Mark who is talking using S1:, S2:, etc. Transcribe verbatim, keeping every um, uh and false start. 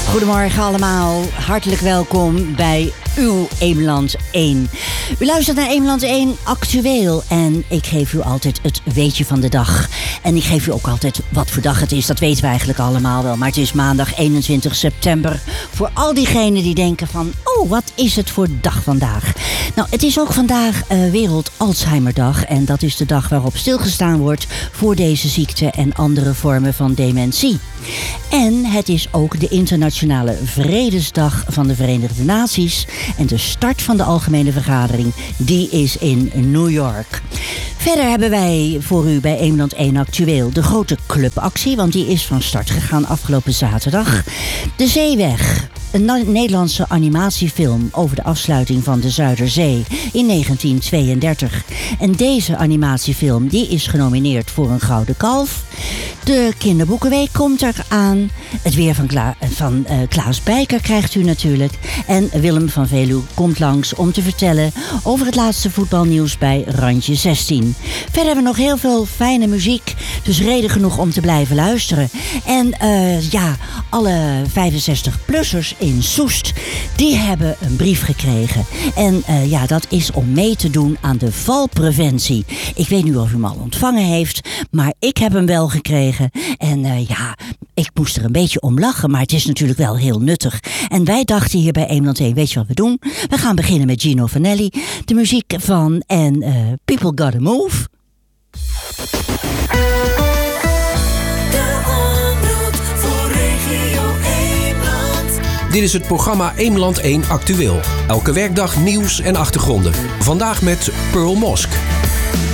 S1: Goedemorgen allemaal, hartelijk welkom bij uw Eemland één. U luistert naar Eemland één Actueel en ik geef u altijd het weetje van de dag. En ik geef u ook altijd wat voor dag het is, dat weten we eigenlijk allemaal wel. Maar het is maandag eenentwintig september. Voor al diegenen die denken van, oh, wat is het voor dag vandaag? Nou, het is ook vandaag uh, Wereld Alzheimerdag. En dat is de dag waarop stilgestaan wordt voor deze ziekte en andere vormen van dementie. En het is ook de internationale Vredesdag van de Verenigde Naties. En de start van de algemene vergadering, die is in New York. Verder hebben wij voor u bij Eemland één Actueel de grote clubactie, want die is van start gegaan afgelopen zaterdag. De Zeeweg, een Nederlandse animatiefilm over de afsluiting van de Zuiderzee in negentien tweeëndertig. En deze animatiefilm die is genomineerd voor een Gouden Kalf. De Kinderboekenweek komt eraan. Het weer van, Kla- van uh, Klaas Bijker krijgt u natuurlijk. En Willem van Veluwe komt langs om te vertellen over het laatste voetbalnieuws bij Randje zestien. Verder hebben we nog heel veel fijne muziek. Dus reden genoeg om te blijven luisteren. En uh, ja, alle vijfenzestig-plussers in Soest, die hebben een brief gekregen. En uh, ja, dat is om mee te doen aan de valpreventie. Ik weet niet of u hem al ontvangen heeft, maar ik heb hem wel gekregen. En uh, ja, ik moest er een beetje om lachen, maar het is natuurlijk wel heel nuttig. En wij dachten hier bij Eemland één, weet je wat we doen? We gaan beginnen met Gino Vanelli, de muziek van en uh, People Gotta Move.
S2: De omroep voor regio Eemland.
S3: Dit is het programma Eemland één Actueel. Elke werkdag nieuws en achtergronden. Vandaag met Pearl Mosque.